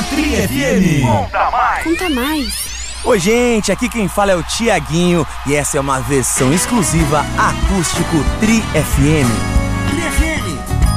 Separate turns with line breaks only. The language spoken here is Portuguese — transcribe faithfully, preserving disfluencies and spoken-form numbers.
Tri F M. Conta mais.
Conta mais.
Oi, gente, aqui quem fala é o Tiaguinho e essa é uma versão exclusiva acústico Tri F M.